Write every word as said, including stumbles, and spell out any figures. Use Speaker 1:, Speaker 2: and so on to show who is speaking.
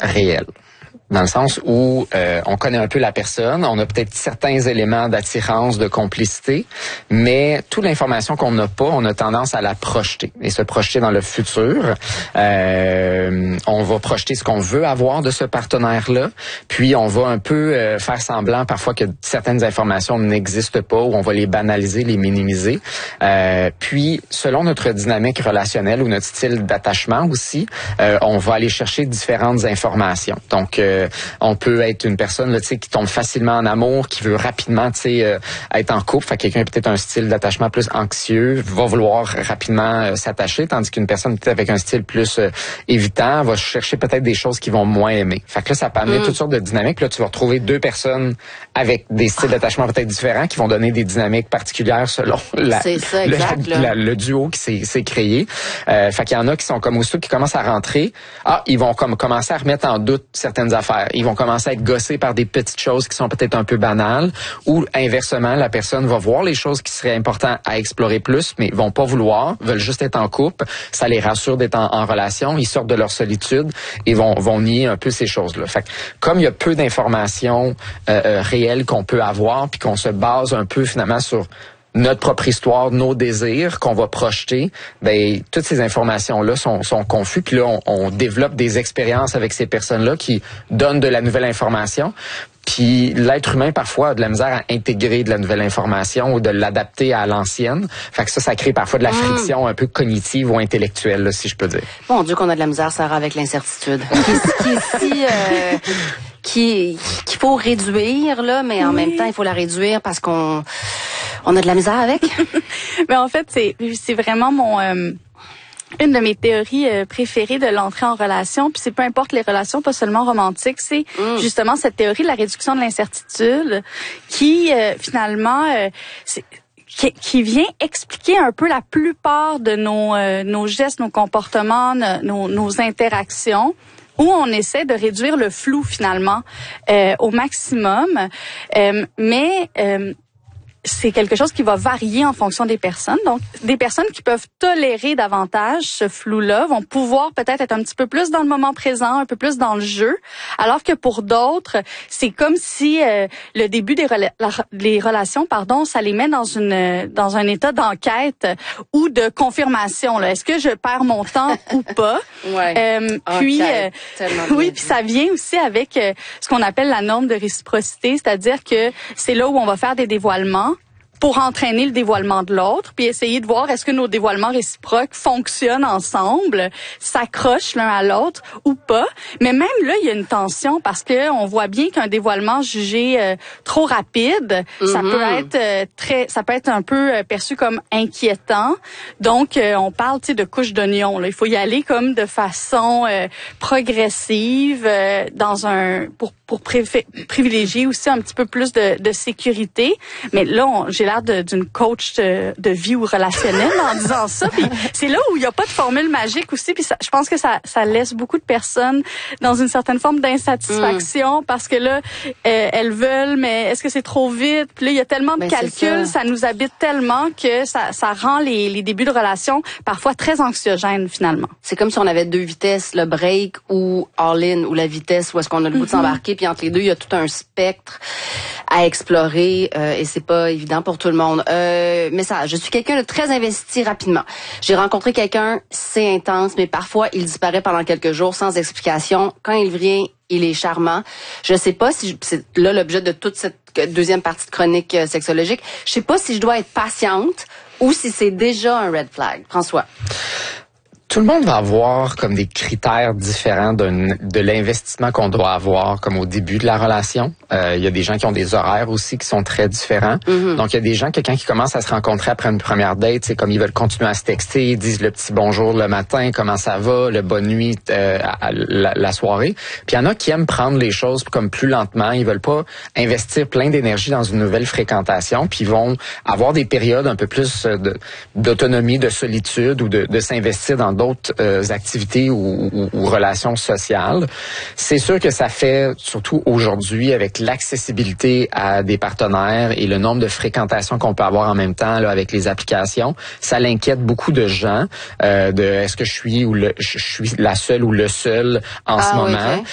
Speaker 1: réel. Dans le sens où euh, on connaît un peu la personne, on a peut-être certains éléments d'attirance, de complicité, mais toute l'information qu'on n'a pas, on a tendance à la projeter et se projeter dans le futur. Euh, on va projeter ce qu'on veut avoir de ce partenaire-là, puis on va un peu euh, faire semblant parfois que certaines informations n'existent pas ou on va les banaliser, les minimiser. Euh, puis, selon notre dynamique relationnelle ou notre style d'attachement aussi, euh, on va aller chercher différentes informations. Donc, euh, on peut être une personne là, tu sais, qui tombe facilement en amour, qui veut rapidement, tu sais, euh, être en couple. Fait que quelqu'un peut-être un style d'attachement plus anxieux, va vouloir rapidement euh, s'attacher, tandis qu'une personne peut-être avec un style plus euh, évitant va chercher peut-être des choses qu'ils vont moins aimer. Fait que là, ça peut amener mm. toutes sortes de dynamiques. Là, tu vas retrouver deux personnes avec des styles d'attachement peut-être différents qui vont donner des dynamiques particulières selon la,
Speaker 2: c'est ça, exact,
Speaker 1: le, la, le duo qui s'est, s'est créé. Euh, fait qu'il y en a qui sont comme aussitôt qui commencent à rentrer, ah, ils vont comme commencer à remettre en doute certaines affaires. Ils vont commencer à être gossés par des petites choses qui sont peut-être un peu banales, ou inversement, la personne va voir les choses qui seraient importantes à explorer plus, mais ils vont pas vouloir, veulent juste être en couple. Ça les rassure d'être en, en relation. Ils sortent de leur solitude et vont, vont nier un peu ces choses-là. Fait que, comme il y a peu d'informations euh, euh, réelles qu'on peut avoir, puis qu'on se base un peu finalement sur notre propre histoire, nos désirs qu'on va projeter, ben toutes ces informations-là sont, sont confuses. Puis là, on, on développe des expériences avec ces personnes-là qui donnent de la nouvelle information. Puis l'être humain, parfois, a de la misère à intégrer de la nouvelle information ou de l'adapter à l'ancienne. Fait que ça, ça crée parfois de la friction un peu cognitive ou intellectuelle, là, si je peux dire.
Speaker 2: Mon Dieu qu'on a de la misère, Sarah, avec l'incertitude. qui, qui est si... Euh... qui qu'il faut réduire là, mais en oui. même temps il faut la réduire parce qu'on on a de la misère avec.
Speaker 3: Mais en fait c'est c'est vraiment mon euh, une de mes théories euh, préférées de l'entrée en relation, puis c'est peu importe les relations, pas seulement romantiques, c'est mm. justement cette théorie de la réduction de l'incertitude qui euh, finalement euh, c'est Qui, qui vient expliquer un peu la plupart de nos euh, nos gestes, nos comportements, nos, nos interactions, où on essaie de réduire le flou finalement euh, au maximum, euh, mais euh, c'est quelque chose qui va varier en fonction des personnes. Donc, des personnes qui peuvent tolérer davantage ce flou-là vont pouvoir peut-être être un petit peu plus dans le moment présent, un peu plus dans le jeu, alors que pour d'autres, c'est comme si euh, le début des rela- la, les relations, pardon, ça les met dans une dans un état d'enquête ou de confirmation. Là. Est-ce que je perds mon temps ou pas?
Speaker 2: Ouais.
Speaker 3: Euh, puis,
Speaker 2: okay.
Speaker 3: euh, oui, puis ça vient aussi avec euh, ce qu'on appelle la norme de réciprocité, c'est-à-dire que c'est là où on va faire des dévoilements pour entraîner le dévoilement de l'autre, puis essayer de voir est-ce que nos dévoilements réciproques fonctionnent ensemble, s'accrochent l'un à l'autre ou pas. Mais même là, il y a une tension parce que on voit bien qu'un dévoilement jugé euh, trop rapide, mm-hmm. ça peut être euh, très, ça peut être un peu euh, perçu comme inquiétant. Donc, euh, on parle, tu sais, de couche d'oignon. Là, il faut y aller comme de façon euh, progressive, euh, dans un pour pour préfé- privilégier aussi un petit peu plus de, de sécurité. Mais là, on, j'ai l'air de, d'une coach de, de vie ou relationnelle en disant ça. Puis c'est là où il n'y a pas de formule magique aussi. Puis ça, je pense que ça, ça laisse beaucoup de personnes dans une certaine forme d'insatisfaction mmh. parce que là, euh, elles veulent, mais est-ce que c'est trop vite? Puis là, il y a tellement de ben, calculs, ça. ça nous habite tellement que ça, ça rend les, les débuts de relation parfois très anxiogènes finalement.
Speaker 2: C'est comme si on avait deux vitesses, le break ou all-in, ou la vitesse où est-ce qu'on a le goût mmh. de s'embarquer. Puis entre les deux, il y a tout un spectre à explorer euh, et c'est pas évident pour tout le monde. Euh, message, je suis quelqu'un de très investi rapidement. J'ai rencontré quelqu'un, c'est intense, mais parfois il disparaît pendant quelques jours sans explication. Quand il vient, il est charmant. Je sais pas si je, c'est là l'objet de toute cette deuxième partie de chronique euh, sexologique. Je sais pas si je dois être patiente ou si c'est déjà un red flag. François.
Speaker 1: Tout le monde va avoir comme des critères différents de, de l'investissement qu'on doit avoir comme au début de la relation. Euh, il y a des gens qui ont des horaires aussi qui sont très différents. Mm-hmm. Donc, il y a des gens, quelqu'un qui commence à se rencontrer après une première date, c'est comme ils veulent continuer à se texter, ils disent le petit bonjour le matin, comment ça va, le bonne nuit euh, à, à la, la soirée. Puis il y en a qui aiment prendre les choses comme plus lentement. Ils veulent pas investir plein d'énergie dans une nouvelle fréquentation. Puis ils vont avoir des périodes un peu plus de, d'autonomie, de solitude ou de, de s'investir dans d'autres d'autres euh, activités ou, ou, ou relations sociales. C'est sûr que ça fait, surtout aujourd'hui, avec l'accessibilité à des partenaires et le nombre de fréquentations qu'on peut avoir en même temps là, avec les applications, ça l'inquiète beaucoup de gens euh, de est-ce que je suis ou le, je suis la seule ou le seul en ah, ce moment. Oui, okay.